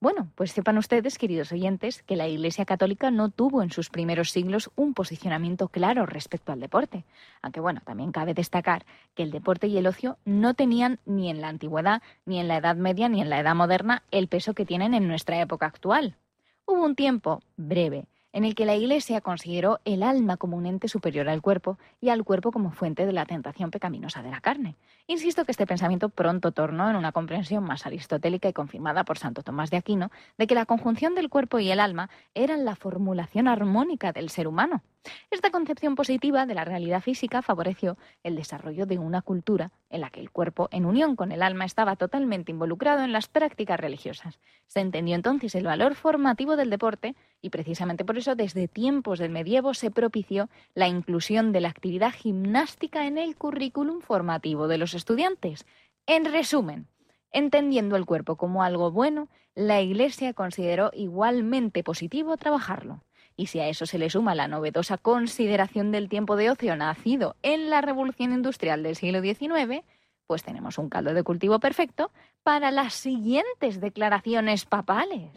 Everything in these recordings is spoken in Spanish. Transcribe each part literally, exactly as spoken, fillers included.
Bueno, pues sepan ustedes, queridos oyentes, que la Iglesia Católica no tuvo en sus primeros siglos un posicionamiento claro respecto al deporte. Aunque bueno, también cabe destacar que el deporte y el ocio no tenían ni en la antigüedad, ni en la Edad Media, ni en la Edad Moderna el peso que tienen en nuestra época actual. Hubo un tiempo, breve, en el que la Iglesia consideró el alma como un ente superior al cuerpo y al cuerpo como fuente de la tentación pecaminosa de la carne. Insisto que este pensamiento pronto tornó en una comprensión más aristotélica y confirmada por Santo Tomás de Aquino de que la conjunción del cuerpo y el alma eran la formulación armónica del ser humano. Esta concepción positiva de la realidad física favoreció el desarrollo de una cultura en la que el cuerpo, en unión con el alma, estaba totalmente involucrado en las prácticas religiosas. Se entendió entonces el valor formativo del deporte y precisamente por eso desde tiempos del medievo se propició la inclusión de la actividad gimnástica en el currículum formativo de los estudiantes. En resumen, entendiendo el cuerpo como algo bueno, la Iglesia consideró igualmente positivo trabajarlo. Y si a eso se le suma la novedosa consideración del tiempo de ocio nacido en la revolución industrial del siglo diecinueve, pues tenemos un caldo de cultivo perfecto para las siguientes declaraciones papales.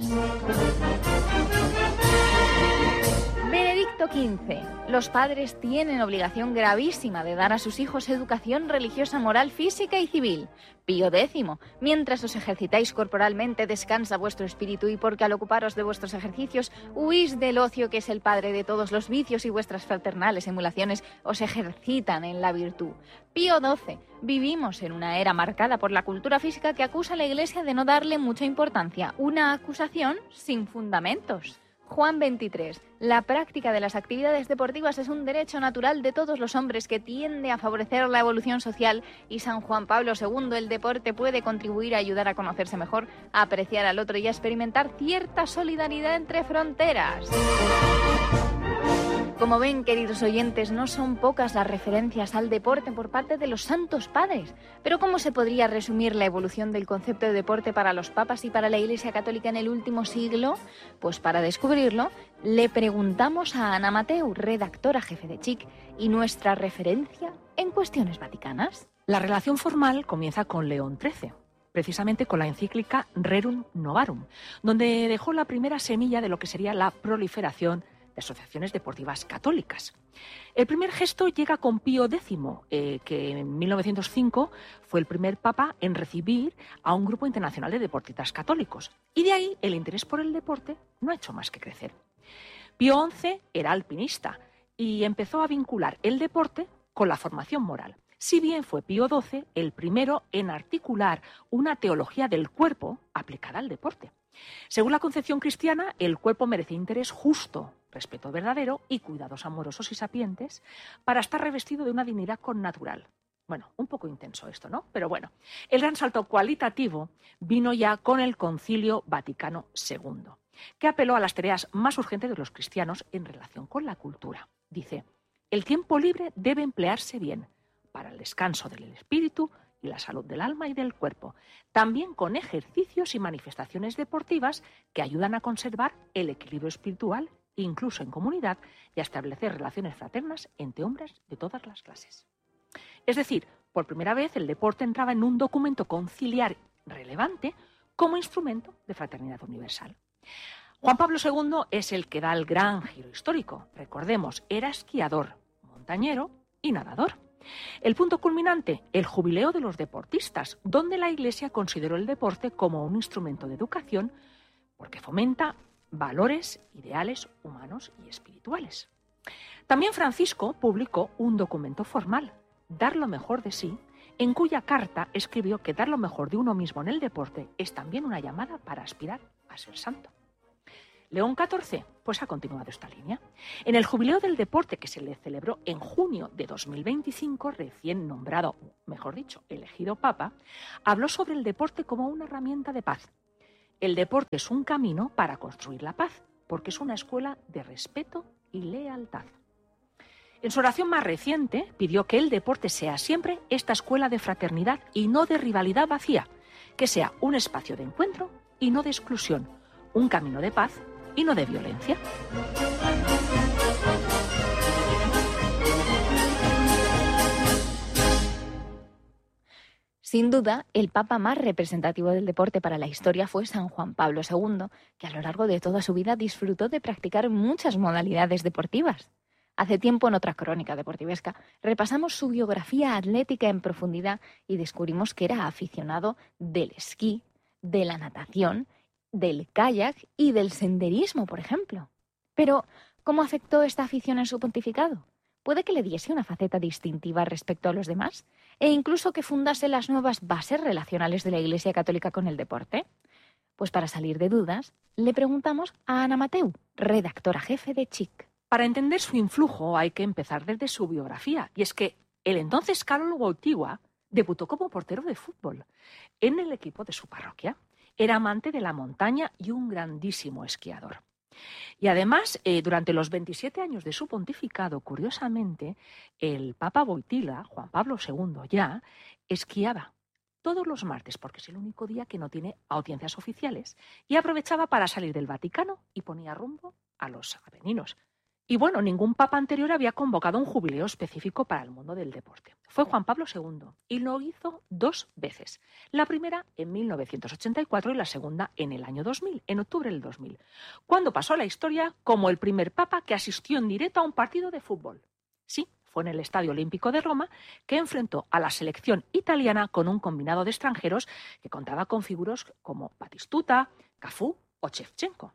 Benedicto quince. Los padres tienen obligación gravísima de dar a sus hijos educación religiosa, moral, física y civil. Pío décimo. Mientras os ejercitáis corporalmente, descansa vuestro espíritu y porque al ocuparos de vuestros ejercicios, huís del ocio que es el padre de todos los vicios y vuestras fraternales emulaciones os ejercitan en la virtud. Pío doce. Vivimos en una era marcada por la cultura física que acusa a la Iglesia de no darle mucha importancia. Una acusación sin fundamentos. Juan veintitrés. La práctica de las actividades deportivas es un derecho natural de todos los hombres que tiende a favorecer la evolución social y San Juan Pablo segundo. El deporte puede contribuir a ayudar a conocerse mejor, a apreciar al otro y a experimentar cierta solidaridad entre fronteras. Como ven, queridos oyentes, no son pocas las referencias al deporte por parte de los santos padres. Pero ¿cómo se podría resumir la evolución del concepto de deporte para los papas y para la Iglesia Católica en el último siglo? Pues para descubrirlo, le preguntamos a Ana Mateu, redactora jefe de Chic, y nuestra referencia en cuestiones vaticanas. La relación formal comienza con León trece. Precisamente con la encíclica Rerum Novarum, donde dejó la primera semilla de lo que sería la proliferación de asociaciones deportivas católicas. El primer gesto llega con Pío décimo, eh, que en mil novecientos cinco fue el primer papa en recibir a un grupo internacional de deportistas católicos. Y de ahí el interés por el deporte no ha hecho más que crecer. Pío once era alpinista y empezó a vincular el deporte con la formación moral. Si bien fue Pío doce el primero en articular una teología del cuerpo aplicada al deporte. Según la concepción cristiana, el cuerpo merece interés justo, respeto verdadero y cuidados amorosos y sapientes para estar revestido de una dignidad connatural. Bueno, un poco intenso esto, ¿no? Pero bueno, el gran salto cualitativo vino ya con el Concilio Vaticano segundo, que apeló a las tareas más urgentes de los cristianos en relación con la cultura. Dice, el tiempo libre debe emplearse bien para el descanso del espíritu y la salud del alma y del cuerpo, también con ejercicios y manifestaciones deportivas que ayudan a conservar el equilibrio espiritual, incluso en comunidad, y a establecer relaciones fraternas entre hombres de todas las clases. Es decir, por primera vez el deporte entraba en un documento conciliar relevante como instrumento de fraternidad universal. Juan Pablo segundo es el que da el gran giro histórico. Recordemos, era esquiador, montañero y nadador. El punto culminante, el jubileo de los deportistas, donde la Iglesia consideró el deporte como un instrumento de educación porque fomenta valores, ideales humanos y espirituales. También Francisco publicó un documento formal, Dar lo mejor de sí, en cuya carta escribió que dar lo mejor de uno mismo en el deporte es también una llamada para aspirar a ser santo. León catorce, pues ha continuado esta línea. En el jubileo del deporte que se le celebró en junio de dos mil veinticinco, recién nombrado, mejor dicho, elegido papa, habló sobre el deporte como una herramienta de paz. El deporte es un camino para construir la paz, porque es una escuela de respeto y lealtad. En su oración más reciente, pidió que el deporte sea siempre esta escuela de fraternidad y no de rivalidad vacía, que sea un espacio de encuentro y no de exclusión, un camino de paz y no de violencia. Sin duda, el papa más representativo del deporte para la historia fue San Juan Pablo segundo, que a lo largo de toda su vida disfrutó de practicar muchas modalidades deportivas. Hace tiempo, en otra crónica deportivesca, repasamos su biografía atlética en profundidad y descubrimos que era aficionado del esquí, de la natación, del kayak y del senderismo, por ejemplo. Pero, ¿cómo afectó esta afición en su pontificado? Puede que le diese una faceta distintiva respecto a los demás e incluso que fundase las nuevas bases relacionales de la Iglesia Católica con el deporte. Pues para salir de dudas, le preguntamos a Ana Mateu, redactora jefe de Chic. Para entender su influjo hay que empezar desde su biografía, y es que el entonces Carol Wojtyła debutó como portero de fútbol en el equipo de su parroquia. Era amante de la montaña y un grandísimo esquiador. Y además, eh, durante los veintisiete años de su pontificado, curiosamente, el Papa Wojtyła, Juan Pablo segundo ya, esquiaba todos los martes, porque es el único día que no tiene audiencias oficiales, y aprovechaba para salir del Vaticano y ponía rumbo a los Apeninos. Y bueno, ningún papa anterior había convocado un jubileo específico para el mundo del deporte. Fue Juan Pablo segundo y lo hizo dos veces. La primera en mil novecientos ochenta y cuatro y la segunda en el año dos mil, en octubre del dos mil, cuando pasó a la historia como el primer papa que asistió en directo a un partido de fútbol. Sí, fue en el Estadio Olímpico de Roma, que enfrentó a la selección italiana con un combinado de extranjeros que contaba con figuras como Batistuta, Cafú o Shevchenko.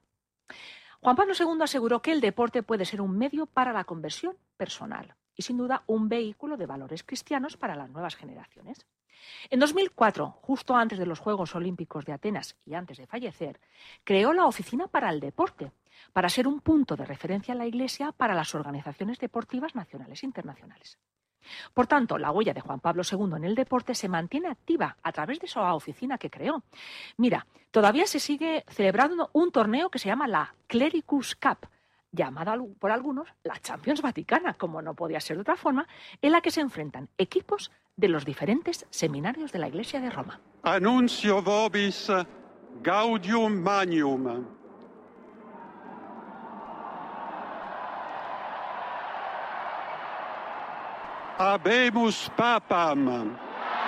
Juan Pablo segundo aseguró que el deporte puede ser un medio para la conversión personal y, sin duda, un vehículo de valores cristianos para las nuevas generaciones. En dos mil cuatro, justo antes de los Juegos Olímpicos de Atenas y antes de fallecer, creó la Oficina para el Deporte, para ser un punto de referencia en la Iglesia para las organizaciones deportivas nacionales e internacionales. Por tanto, la huella de Juan Pablo segundo en el deporte se mantiene activa a través de esa oficina que creó. Mira, todavía se sigue celebrando un torneo que se llama la Clericus Cup, llamada por algunos la Champions Vaticana, como no podía ser de otra forma, en la que se enfrentan equipos de los diferentes seminarios de la Iglesia de Roma. Annuncio vobis gaudium magnum. Habemus papam.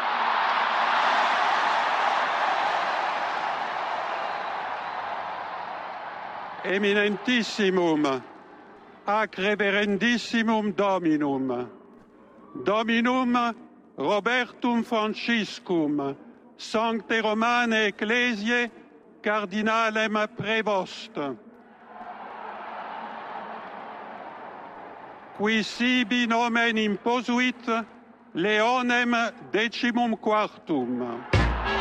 Eminentissimum, ac reverendissimum Dominum, Dominum Robertum Franciscum, Sancte Romane Ecclesiae, Cardinalem Prevost, qui sibi nomen imposuit Leonem decimum quartum.